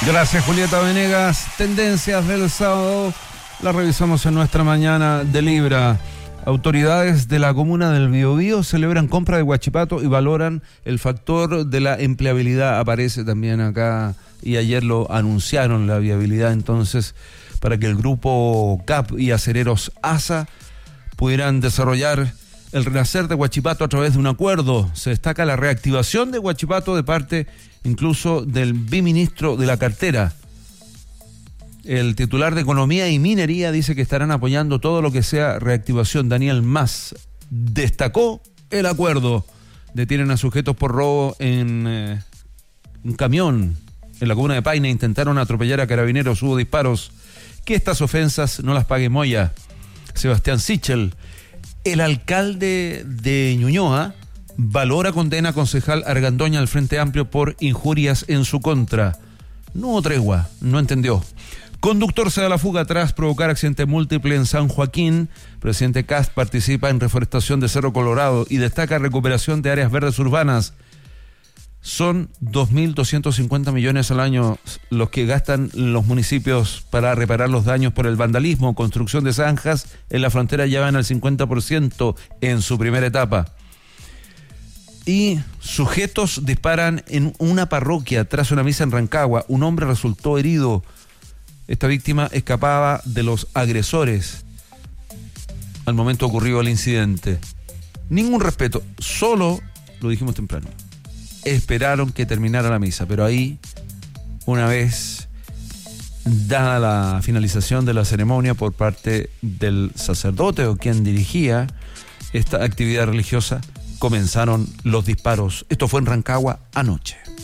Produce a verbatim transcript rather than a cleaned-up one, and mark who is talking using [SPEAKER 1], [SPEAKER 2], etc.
[SPEAKER 1] Gracias, Julieta Venegas. Tendencias del sábado las revisamos en nuestra mañana de Libra. Autoridades de la comuna del Biobío celebran compra de Huachipato y valoran el factor de la empleabilidad. Aparece también acá y ayer lo anunciaron, la viabilidad entonces para que el grupo C A P y acereros A S A pudieran desarrollar el renacer de Huachipato a través de un acuerdo. Se destaca la reactivación de Huachipato de parte incluso del biministro de la cartera. El titular de Economía y Minería dice que estarán apoyando todo lo que sea reactivación. Daniel Mas destacó el acuerdo. Detienen a sujetos por robo en eh, un camión en la comuna de Paine. Intentaron atropellar a carabineros, hubo disparos. Que estas ofensas no las pague Moya. Sebastián Sichel, el alcalde de Ñuñoa, valora condena a concejal Argandoña al Frente Amplio por injurias en su contra. No hubo tregua, no entendió. Conductor se da la fuga tras provocar accidente múltiple en San Joaquín. Presidente Kast participa en reforestación de Cerro Colorado y destaca recuperación de áreas verdes urbanas. Son dos mil doscientos cincuenta millones al año los que gastan los municipios para reparar los daños por el vandalismo. Construcción de zanjas en la frontera ya van al cincuenta por ciento en su primera etapa. Y sujetos disparan en una parroquia tras una misa en Rancagua. Un hombre resultó herido. Esta víctima escapaba de los agresores al momento ocurrido el incidente. Ningún respeto, solo, lo dijimos temprano, esperaron que terminara la misa, pero ahí, una vez dada la finalización de la ceremonia por parte del sacerdote o quien dirigía esta actividad religiosa, comenzaron los disparos. Esto fue en Rancagua anoche.